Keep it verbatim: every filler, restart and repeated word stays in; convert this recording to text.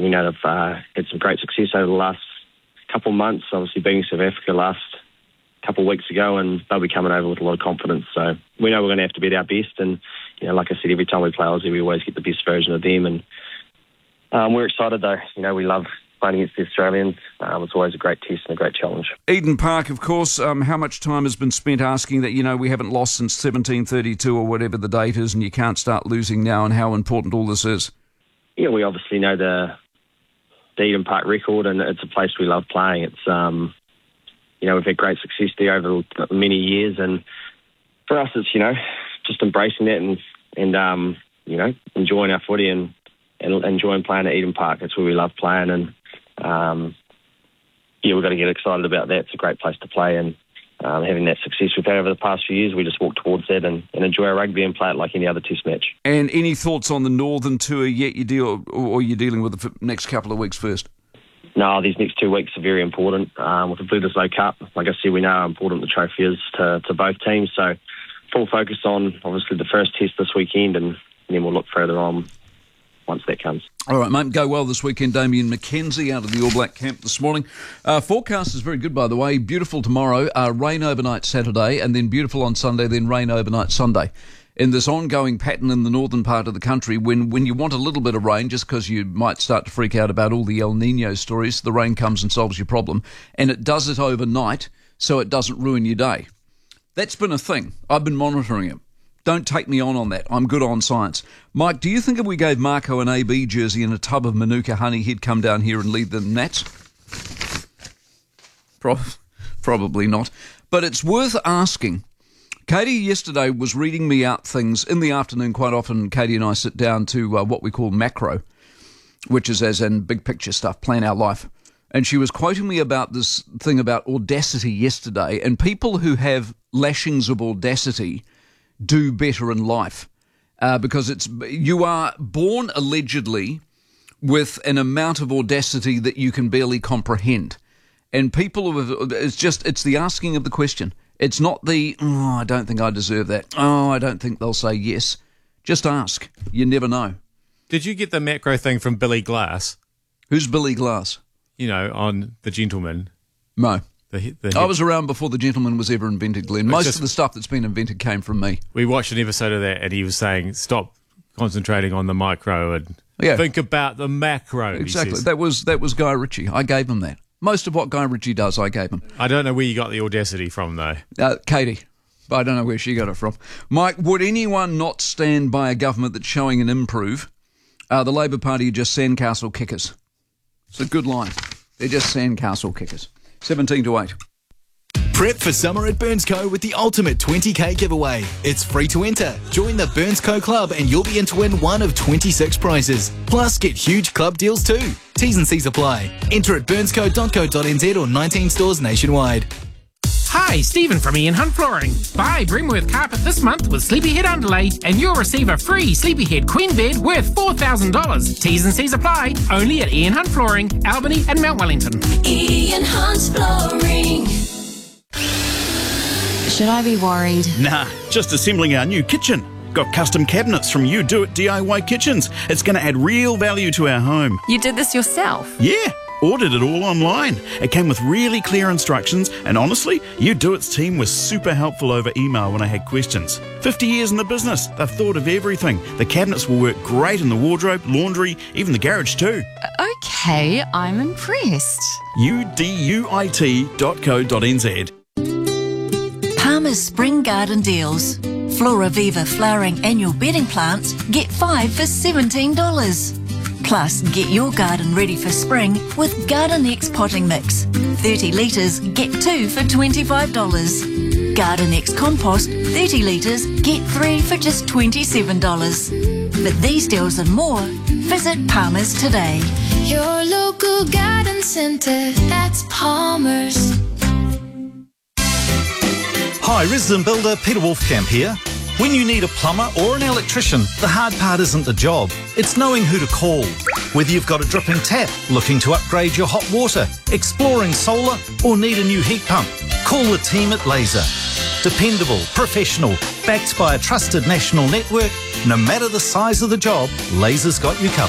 we know they've uh, had some great success over the last couple of months, obviously being South Africa last couple of weeks ago, and they'll be coming over with a lot of confidence. So we know we're going to have to be at our best, and you know, like I said, every time we play Aussie, we always get the best version of them, and um, we're excited though. You know, we love playing against the Australians. Um, it's always a great test and a great challenge. Eden Park, of course, um, how much time has been spent asking that, you know, we haven't lost since seventeen thirty-two or whatever the date is, and you can't start losing now, and how important all this is? Yeah, we obviously know the, the Eden Park record, and it's a place we love playing. It's, um, you know, we've had great success there over many years, and for us, it's, you know, just embracing that and, and um, you know, enjoying our footy and, and enjoying playing at Eden Park. That's where we love playing, and um, yeah, we've got to get excited about that. It's a great place to play, and um, having that success we've had over the past few years, we just walk towards that and, and enjoy our rugby and play it like any other test match. And any thoughts on the Northern Tour yet, you deal, or you're dealing with the next couple of weeks first? No, these next two weeks are very important. Um, with the Bledisloe Cup, like I said, we know how important the trophy is to, to both teams, so full focus on, obviously, the first test this weekend, and then we'll look further on once that comes. All right, mate, go well this weekend. Damien McKenzie out of the All Black camp this morning. Uh, forecast is very good, by the way. Beautiful tomorrow, uh, rain overnight Saturday, and then beautiful on Sunday, then rain overnight Sunday. In this ongoing pattern in the northern part of the country, when, when you want a little bit of rain, just because you might start to freak out about all the El Nino stories, the rain comes and solves your problem, and it does it overnight, so it doesn't ruin your day. That's been a thing. I've been monitoring it. Don't take me on on that. I'm good on science. Mike, do you think if we gave Marco an A B jersey and a tub of Manuka honey, he'd come down here and lead the Nats? Pro- probably not. But it's worth asking. Katie yesterday was reading me out things in the afternoon. Quite often, Katie and I sit down to uh, what we call macro, which is as in big picture stuff, plan our life. And she was quoting me about this thing about audacity yesterday, and people who have lashings of audacity do better in life uh, because it's you are born allegedly with an amount of audacity that you can barely comprehend. And people, who, it's just, it's the asking of the question. It's not the, oh, I don't think I deserve that. Oh, I don't think they'll say yes. Just ask. You never know. Did you get the macro thing from Billy Glass? Who's Billy Glass? You know, on The Gentleman. No. The, the I was around before The Gentleman was ever invented, Glenn. Most just, of the stuff that's been invented came from me. We watched an episode of that, and he was saying, stop concentrating on the micro and yeah. think about the macro. Exactly. That was that was Guy Ritchie. I gave him that. Most of what Guy Ritchie does, I gave him. I don't know where you got the audacity from, though. Uh, Katie. But I don't know where she got it from. Mike, would anyone not stand by a government that's showing an improve? Uh, the Labour Party are just sandcastle kickers. It's a good line. They're just sandcastle kickers. seventeen to eight. Prep for summer at Burnsco with the ultimate twenty K giveaway. It's free to enter. Join the Burnsco Club and you'll be in to win one of twenty-six prizes. Plus, get huge club deals too. T's and C's apply. Enter at burnsco dot co dot n z or nineteen stores nationwide. Hi, Stephen from Ian Hunt Flooring. Buy Brimworth Carpet this month with Sleepyhead Underlay and you'll receive a free Sleepyhead Queen Bed worth four thousand dollars. T's and C's apply. Only at Ian Hunt Flooring, Albany and Mount Wellington. Ian Hunt Flooring. Should I be worried? Nah, just assembling our new kitchen. Got custom cabinets from You Do It D I Y Kitchens. It's going to add real value to our home. You did this yourself? Yeah, ordered it all online. It came with really clear instructions, and honestly, You Do It's team was super helpful over email when I had questions. fifty years in the business, they've thought of everything. The cabinets will work great in the wardrobe, laundry, even the garage too. Okay, I'm impressed. U D U I T dot co dot n z. Palmer's Spring Garden Deals. Flora Viva flowering annual bedding plants get five for seventeen dollars. Plus, get your garden ready for spring with Garden X potting mix. thirty litres, get two for twenty-five dollars. Garden X compost, thirty litres, get three for just twenty-seven dollars. For these deals and more, visit Palmer's today. Your local garden centre, that's Palmer's. Hi, resident builder Peter Wolfcamp here. When you need a plumber or an electrician, the hard part isn't the job, it's knowing who to call. Whether you've got a dripping tap, looking to upgrade your hot water, exploring solar, or need a new heat pump, call the team at Laser. Dependable, professional, backed by a trusted national network, no matter the size of the job, Laser's got you covered.